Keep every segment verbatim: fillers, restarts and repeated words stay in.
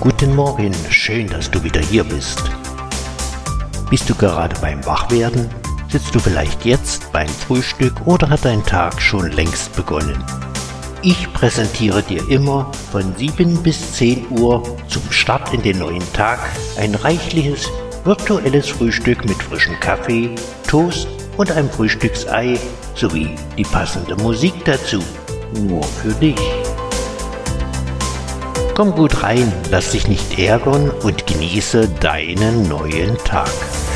Guten Morgen, schön, dass du wieder hier bist. Bist du gerade beim Wachwerden? Sitzt du vielleicht jetzt beim Frühstück oder hat dein Tag schon längst begonnen? Ich präsentiere dir immer von sieben bis zehn Uhr zum Start in den neuen Tag ein reichliches virtuelles Frühstück mit frischem Kaffee, Toast und einem Frühstücksei sowie die passende Musik dazu. Nur für dich. Komm gut rein, lass dich nicht ärgern und genieße deinen neuen Tag.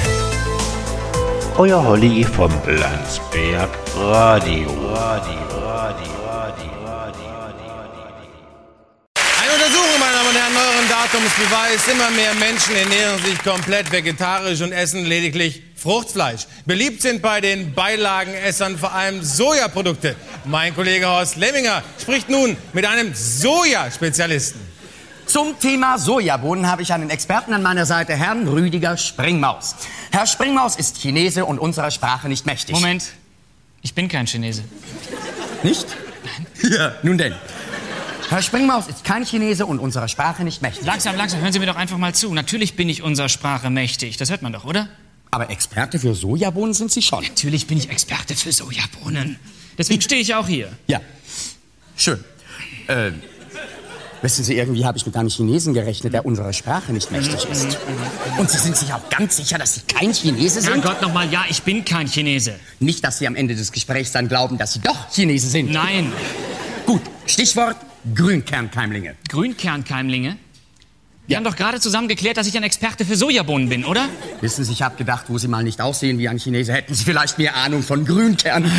Euer Holly vom Landsberg Radio. Radio, Radio, Radio, Radio. Eine Untersuchung, meine Damen und Herren, neueren Datums beweist, immer mehr Menschen ernähren sich komplett vegetarisch und essen lediglich Fruchtfleisch. Beliebt sind bei den Beilagenessern vor allem Sojaprodukte. Mein Kollege Horst Lemminger spricht nun mit einem Sojaspezialisten. Zum Thema Sojabohnen habe ich einen Experten an meiner Seite, Herrn Rüdiger Springmaus. Herr Springmaus ist Chinese und unserer Sprache nicht mächtig. Moment, ich bin kein Chinese. Nicht? Nein. Ja, nun denn. Herr Springmaus ist kein Chinese und unserer Sprache nicht mächtig. Langsam, langsam, hören Sie mir doch einfach mal zu. Natürlich bin ich unserer Sprache mächtig, das hört man doch, oder? Aber Experte für Sojabohnen sind Sie schon. Natürlich bin ich Experte für Sojabohnen. Deswegen stehe ich auch hier. Ja, schön. Äh... Wissen Sie, irgendwie habe ich mit einem Chinesen gerechnet, der unserer Sprache nicht mächtig ist. Und Sie sind sich auch ganz sicher, dass Sie kein Chinese sind? Herrgott, nochmal, ja, ich bin kein Chinese. Nicht, dass Sie am Ende des Gesprächs dann glauben, dass Sie doch Chinese sind. Nein. Gut, Stichwort Grünkernkeimlinge. Grünkernkeimlinge? Wir haben doch gerade zusammen geklärt, dass ich ein Experte für Sojabohnen bin, oder? Wissen Sie, ich habe gedacht, wo Sie mal nicht aussehen wie ein Chinese, hätten Sie vielleicht mehr Ahnung von Grünkernen.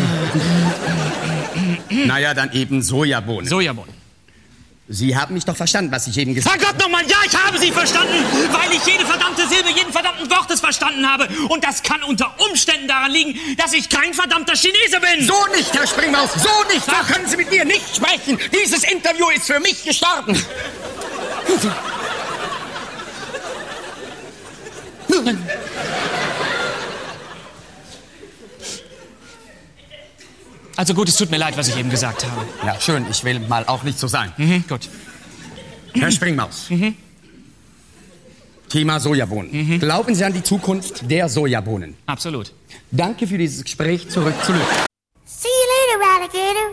Naja, dann eben Sojabohnen. Sojabohnen. Sie haben mich doch verstanden, was ich eben gesagt habe. Herrgott nochmal, ja, ich habe Sie verstanden, weil ich jede verdammte Silbe, jeden verdammten Wortes verstanden habe. Und das kann unter Umständen daran liegen, dass ich kein verdammter Chinese bin. So nicht, Herr Springmaus, so nicht. So können Sie mit mir nicht sprechen. Dieses Interview ist für mich gestorben. Also gut, es tut mir leid, was ich eben gesagt habe. Ja, schön, ich will mal auch nicht so sein. Mhm, gut. Herr Springmaus. Mhm. Thema Sojabohnen. Mhm. Glauben Sie an die Zukunft der Sojabohnen? Absolut. Danke für dieses Gespräch. Zurück zu Lück. See you later, alligator.